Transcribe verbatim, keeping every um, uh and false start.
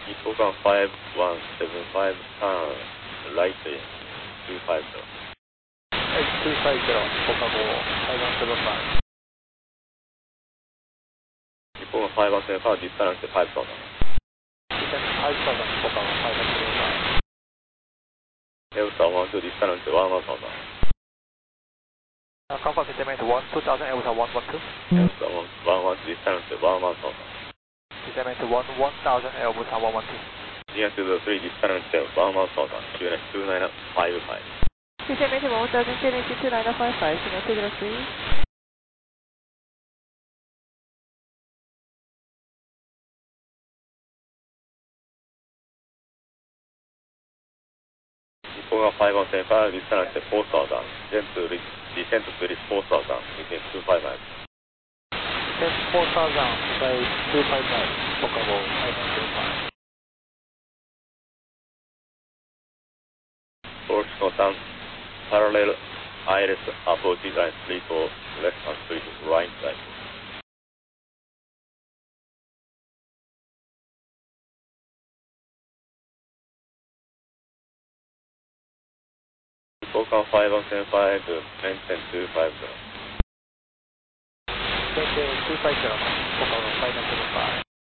日本間ファイブワンセブンファイブターン、ライトツーファイブゼロ。 はい、ツーファイブゼロ、放課後、ファイブワンセブンファイブ。 日本間ファイブワンセブンファイブ、ディスタランスファイブソーダ。 ディスタランスファイブソーダ、放課後、ファイブワンセブンファイブ。 エルサワンツー、ディスタランスワンワンソーダ。 Uh, confirm determinant one two thousand, Elsa one one two. エルサワンワンツー、ディスタランスワンワンソーダ。 Determinant one one thousand, Elsa one one two. ニアツースリー、ディスタランスワンワンソーダ。キューナインツーナインファイブファイブ。 Determinant one thousand, two nine two nine five five, Signal two zero three. 日本がファイブワンセブンファイブ、ディスタランスフォーソーダ。デントゥリディセントツーリスフォーソーダ。にせんツーファイブファイブ。 four thousand by two five five,放課後、ファイブワンセブンファイブ。 Force constant parallel I L S approach line three four left and three to right side. 交換ファイブワンセブンファイブ、メンテンツーファイブゼロ。 メンテンツーファイブゼロ、放課後、ファイブワンセブンファイブ。